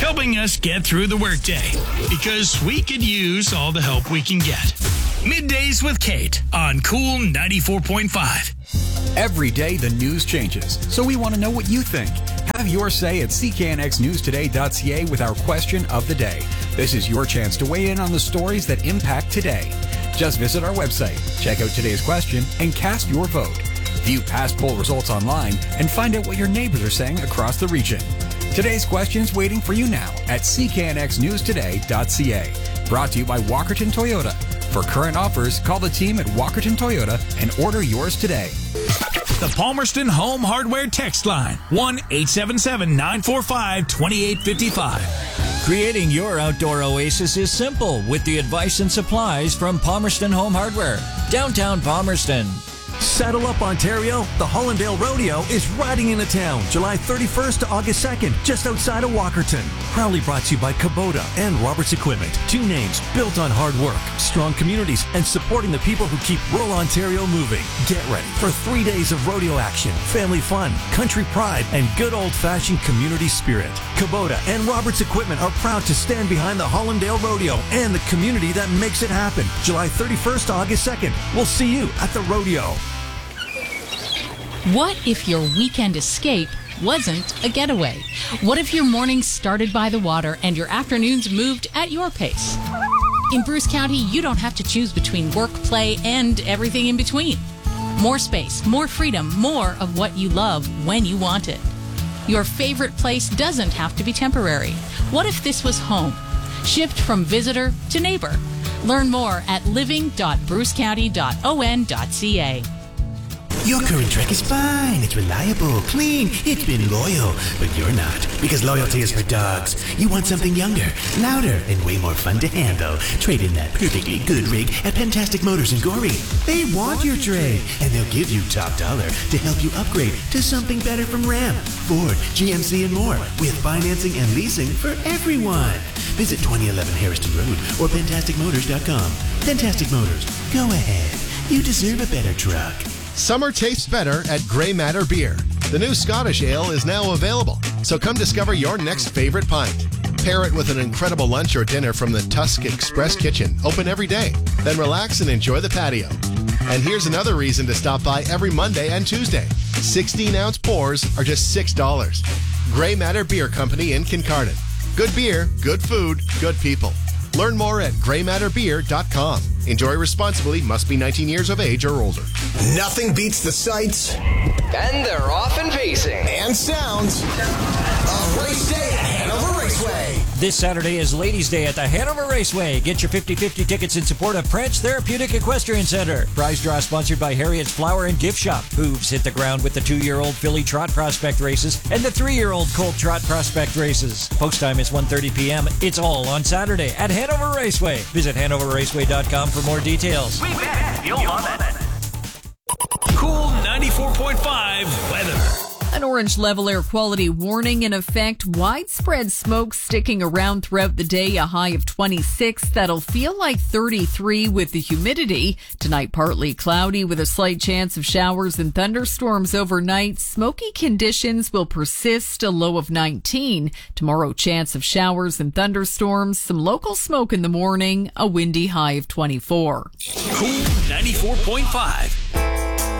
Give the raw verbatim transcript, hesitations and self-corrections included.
helping us get through the workday because we could use all the help we can get. Middays with Kate on Cool ninety-four point five. Every day the news changes, so we want to know what you think. Have your say at c k n x news today dot c a with our question of the day. This is your chance to weigh in on the stories that impact today. Just visit our website, check out today's question, and cast your vote. View past poll results online and find out what your neighbors are saying across the region. Today's question is waiting for you now at c k n x news today dot c a. Brought to you by Walkerton Toyota. For current offers, call the team at Walkerton Toyota and order yours today. The Palmerston Home Hardware text line, one eight seven seven, nine four five, two eight five five. Creating your outdoor oasis is simple with the advice and supplies from Palmerston Home Hardware, downtown Palmerston. Saddle up, Ontario. The Hollandale Rodeo is riding into town July thirty-first to August second, just outside of Walkerton. Proudly brought to you by Kubota and Roberts Equipment. Two names built on hard work, strong communities, and supporting the people who keep rural Ontario moving. Get ready for three days of rodeo action, family fun, country pride, and good old-fashioned community spirit. Kubota and Roberts Equipment are proud to stand behind the Hollandale Rodeo and the community that makes it happen. July thirty-first to August second. We'll see you at the rodeo. What if your weekend escape wasn't a getaway? What if your mornings started by the water and your afternoons moved at your pace? In Bruce County, you don't have to choose between work, play, and everything in between. More space, more freedom, more of what you love when you want it. Your favorite place doesn't have to be temporary. What if this was home? Shift from visitor to neighbor. Learn more at living dot bruce county dot o n dot c a. Your current Trek is fine. It's reliable, clean, it's been loyal. But you're not, because loyalty is for dogs. You want something younger, louder, and way more fun to handle. Trade in that perfectly good rig at Fantastic Motors in Gorey. They want your trade, and they'll give you top dollar to help you upgrade to something better from Ram, Ford, G M C, and more, with financing and leasing for everyone. Visit twenty eleven Harrison Road or fantastic motors dot com. Fantastic Motors, go ahead. You deserve a better truck. Summer tastes better at Grey Matter Beer. The new Scottish ale is now available, so come discover your next favorite pint. Pair it with an incredible lunch or dinner from the Tusk Express Kitchen, open every day. Then relax and enjoy the patio. And here's another reason to stop by every Monday and Tuesday. sixteen-ounce pours are just six dollars. Grey Matter Beer Company in Kincardine. Good beer, good food, good people. Learn more at grey matter beer dot com. Enjoy responsibly, must be nineteen years of age or older. Nothing beats the sights. And they're off and pacing. And sounds of Race Day at Hanover Raceway. This Saturday is Ladies' Day at the Hanover Raceway. Get your fifty-fifty tickets in support of Pranch Therapeutic Equestrian Center. Prize draw sponsored by Harriet's Flower and Gift Shop. Hooves hit the ground with the two-year-old filly trot prospect races and the three-year-old colt trot prospect races. Post time is one thirty p.m. It's all on Saturday at Hanover Raceway. Visit hanover raceway dot com for more details. We bet you'll love it. Cool ninety-four point five weather. An orange level air quality warning in effect. Widespread smoke sticking around throughout the day. A high of twenty-six. That'll feel like thirty-three with the humidity. Tonight, partly cloudy with a slight chance of showers and thunderstorms overnight. Smoky conditions will persist. A low of nineteen. Tomorrow, chance of showers and thunderstorms. Some local smoke in the morning. A windy high of twenty-four. Cool ninety-four point five.